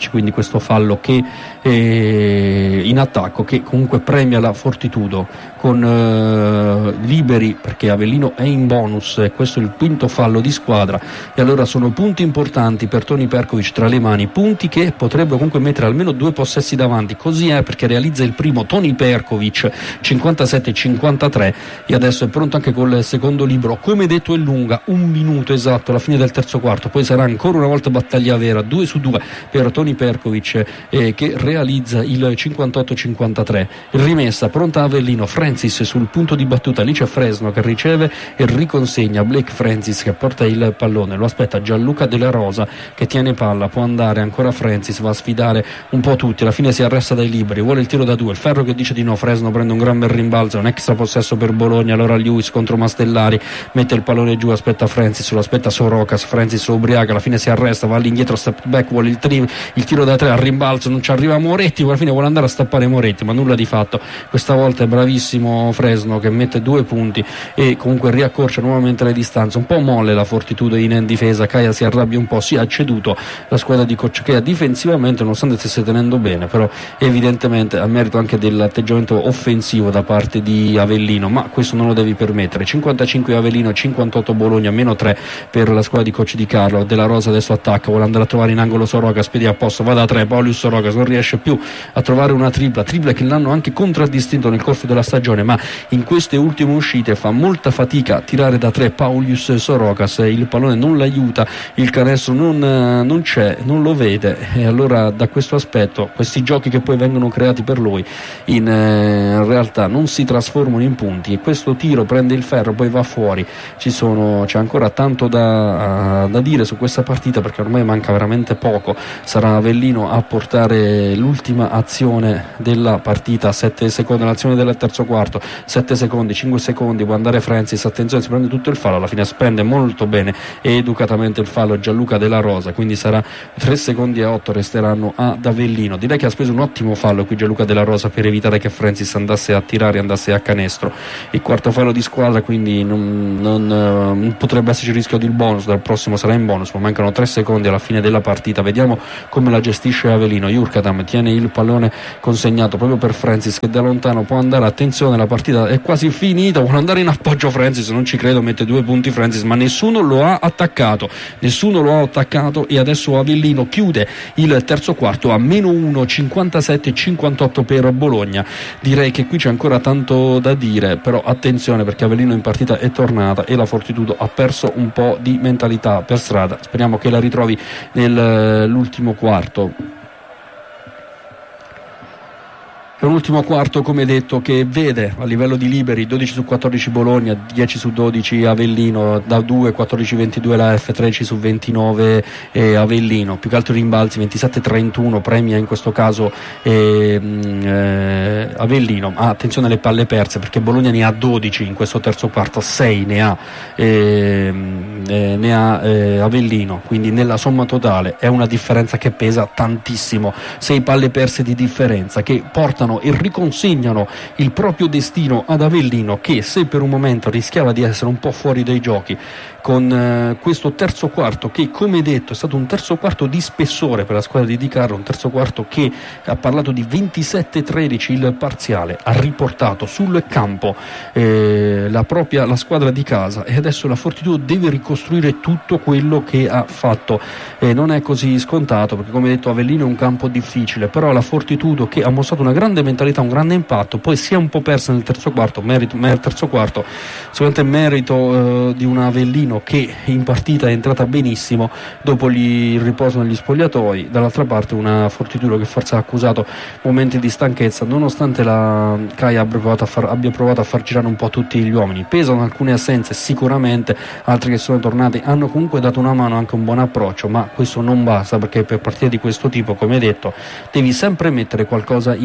14, quindi questo fallo che in attacco che comunque premia la Fortitudo con liberi, perché Avellino è in bonus e questo è il quinto fallo di squadra, e allora sono punti importanti per Toni Perkovic tra le mani, punti che potrebbero comunque mettere almeno 2 possessi davanti. Così è, perché realizza il primo Toni Perkovic 57-53 e adesso è pronto anche col secondo libero. Come detto è lunga, 1 minuto esatto alla fine del terzo quarto, poi sarà ancora una volta battaglia vera, 2 su 2 per Toni Perkovic che realizza il 58-53. Rimessa pronta Avellino, Francis sul punto di battuta, lì c'è Fresno che riceve e riconsegna Blake Francis che porta il pallone, lo aspetta Gianluca Della Rosa che tiene palla, può andare ancora Francis, va a sfidare un po' tutti, alla fine si arresta dai liberi, vuole il tiro da 2, il Ferro che dice di no, Fresno prende un gran bel rimbalzo, un extra possesso per Bologna, allora Lewis contro Mastellari, mette il pallone giù, aspetta Francis, lo aspetta Sorocas, Francis lo ubriaca, alla fine si arresta, va all'indietro, step back, vuole il tiro da 3 al rimbalzo, non ci arriva Moretti, alla fine vuole andare a stappare Moretti, ma nulla di fatto. Questa volta è bravissimo Fresno che mette 2 punti e comunque riaccorcia nuovamente le distanze, un po' molle la Fortitudo in difesa, Caia si arrabbia un po', si è ceduto la squadra di Coach Caia difensivamente nonostante stesse tenendo bene, però evidentemente a merito anche dell'atteggiamento offensivo da parte di Avellino, ma questo non lo devi permettere. 55 Avellino, 58 Bologna, meno 3 per la squadra di Coach Di Carlo. Della Rosa adesso attacca, vuole andare a trovare in angolo Soroka, spedi a posto, va da 3, Paulius Soroka non riesce più a trovare una tripla che l'hanno anche contraddistinto nel corso della stagione, ma in queste ultime uscite fa molta fatica a tirare da 3 Paulius Sorokas, il pallone non l'aiuta, il canestro non c'è, non lo vede, e allora da questo aspetto questi giochi che poi vengono creati per lui in realtà non si trasformano in punti, e questo tiro prende il ferro, poi va fuori. C'è ancora tanto da dire su questa partita, perché ormai manca veramente poco, sarà Avellino a portare l'ultima azione della partita, 7 secondi l'azione del terzo quarto, 7 secondi, 5 secondi, può andare Francis, attenzione, si prende tutto il fallo, alla fine spende molto bene e educatamente il fallo Gianluca Della Rosa, quindi sarà 3 secondi e 8 resteranno ad Avellino. Direi che ha speso un ottimo fallo qui Gianluca Della Rosa per evitare che Francis andasse a tirare, andasse a canestro. Il quarto fallo di squadra, quindi non potrebbe esserci il rischio del bonus, dal prossimo sarà in bonus, ma mancano 3 secondi alla fine della partita. Vediamo come la gestisce Avellino. Jurkadam tiene il pallone consegnato proprio per Francis che da lontano può andare, attenzione, la partita è quasi finita, vuole andare in appoggio Francis, non ci credo, mette 2 punti Francis, ma nessuno lo ha attaccato e adesso Avellino chiude il terzo quarto a meno 1, 57-58 per Bologna. Direi che qui c'è ancora tanto da dire, però attenzione perché Avellino in partita è tornata e la Fortitudo ha perso un po' di mentalità per strada, speriamo che la ritrovi nell'ultimo quarto. È un ultimo quarto, come detto, che vede a livello di liberi 12 su 14 Bologna, 10 su 12 Avellino, da 2, 14-22 la F, 13 su 29 Avellino, più che altro rimbalzi 27-31 premia in questo caso Avellino, ma attenzione alle palle perse perché Bologna ne ha 12 in questo terzo quarto, 6 ne ha Avellino, quindi nella somma totale è una differenza che pesa tantissimo, 6 palle perse di differenza che portano e riconsegnano il proprio destino ad Avellino, che se per un momento rischiava di essere un po' fuori dai giochi con questo terzo quarto, che come detto è stato un terzo quarto di spessore per la squadra di Di Carlo, un terzo quarto che ha parlato di 27-13 il parziale, ha riportato sul campo la squadra di casa, e adesso la Fortitudo deve ricostruire tutto quello che ha fatto. Non è così scontato perché, come detto, Avellino è un campo difficile, però la Fortitudo, che ha mostrato una grande mentalità, un grande impatto, poi si è un po' persa nel terzo quarto, sicuramente merito di un Avellino che in partita è entrata benissimo dopo il riposo negli spogliatoi. Dall'altra parte una Fortitudo che forse ha accusato momenti di stanchezza, nonostante la Caia abbia provato a far girare un po' tutti gli uomini. Pesano alcune assenze sicuramente, altre che sono tornate hanno comunque dato una mano, anche un buon approccio, ma questo non basta, perché per partite di questo tipo, come detto, devi sempre mettere qualcosa in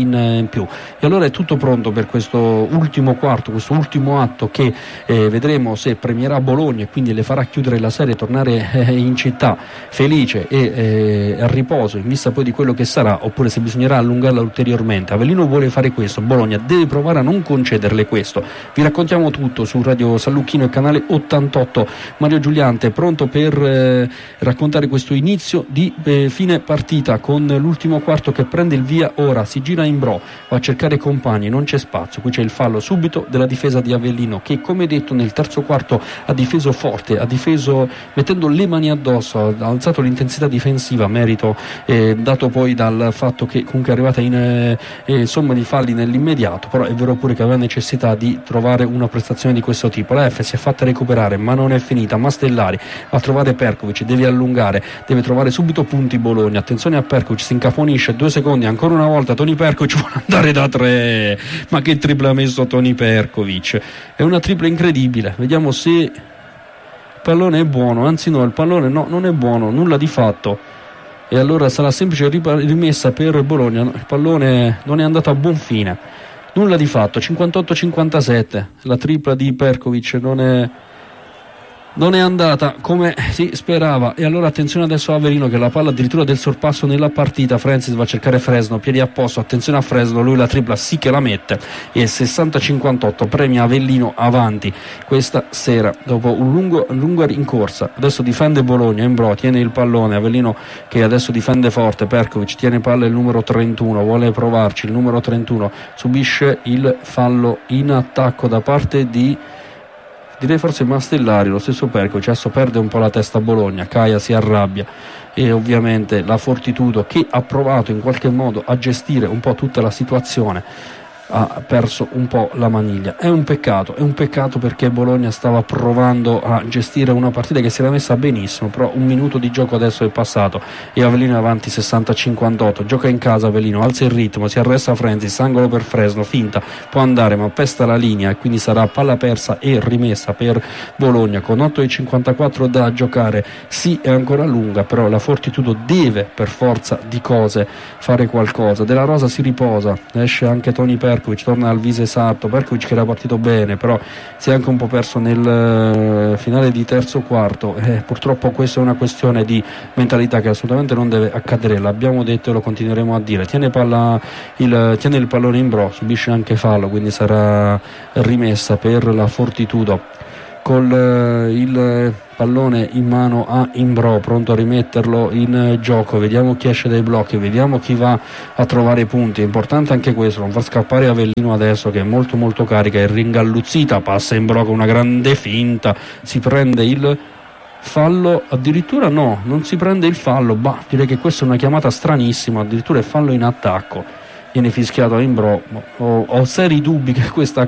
in più. E allora è tutto pronto per questo ultimo quarto, questo ultimo atto che vedremo se premierà Bologna e quindi le farà chiudere la serie, tornare in città felice e a riposo in vista poi di quello che sarà, oppure se bisognerà allungarla ulteriormente. Avellino vuole fare questo, Bologna deve provare a non concederle questo. Vi raccontiamo tutto su Radio San Lucchino e canale 88. Mario Giuliante pronto per raccontare questo inizio di fine partita con l'ultimo quarto che prende il via ora. Si gira Imbrò, va a cercare compagni, non c'è spazio, qui c'è il fallo subito della difesa di Avellino che, come detto, nel terzo quarto ha difeso forte, ha difeso mettendo le mani addosso, ha alzato l'intensità difensiva, merito dato poi dal fatto che comunque è arrivata in somma di falli nell'immediato. Però è vero pure che aveva necessità di trovare una prestazione di questo tipo. La F si è fatta recuperare ma non è finita, Mastellari va a trovare Perkovic, deve allungare, deve trovare subito punti Bologna. Attenzione a Perkovic, si incaponisce, 2 secondi, ancora una volta Toni Perkovic vuole andare da 3, ma che tripla ha messo Toni Perkovic, è una tripla incredibile. Vediamo se il pallone è buono, anzi no, il pallone no, non è buono, nulla di fatto, e allora sarà semplice rimessa per Bologna. Il pallone non è andato a buon fine, nulla di fatto. 58-57, la tripla di Perkovic non è andata come si sperava. E allora attenzione adesso a Avellino, che la palla addirittura del sorpasso nella partita. Francis va a cercare Fresno, piedi a posto, attenzione a Fresno, lui la tripla sì che la mette, e 60-58 premia Avellino avanti questa sera dopo un lungo rincorsa. Adesso difende Bologna, Imbrò tiene il pallone, Avellino che adesso difende forte, Perkovic tiene palla il numero 31, vuole provarci, il numero 31 subisce il fallo in attacco da parte di, direi forse Mastellari, lo stesso Perkovic. Adesso perde un po' la testa a Bologna, Caia si arrabbia, e ovviamente la Fortitudo, che ha provato in qualche modo a gestire un po' tutta la situazione, ha perso un po' la maniglia. È un peccato perché Bologna stava provando a gestire una partita che si era messa benissimo, però un minuto di gioco adesso è passato e Avellino è avanti 60-58. Gioca in casa Avellino, alza il ritmo, si arresta Francis, angolo per Fresno, finta, può andare ma pesta la linea e quindi sarà palla persa e rimessa per Bologna con 8,54 da giocare. Sì, è ancora lunga, però la Fortitudo deve per forza di cose fare qualcosa. Della Rosa si riposa, esce anche Toni Perkovic, torna al viso esatto. Perkovic che era partito bene, però si è anche un po' perso nel finale di terzo quarto. Purtroppo questa è una questione di mentalità che assolutamente non deve accadere, l'abbiamo detto e lo continueremo a dire. Tiene il pallone Imbrò, subisce anche fallo, quindi sarà rimessa per la Fortitudo. Col il pallone in mano a Imbrò, pronto a rimetterlo in gioco. Vediamo chi esce dai blocchi, vediamo chi va a trovare i punti. È importante anche questo, non far scappare Avellino adesso che è molto molto carica e ringalluzzita. Passa Imbrò con una grande finta, si prende il fallo, addirittura no, non si prende il fallo. Direi che questa è una chiamata stranissima, addirittura è fallo in attacco, viene fischiato a Imbrò. Ho seri dubbi che questa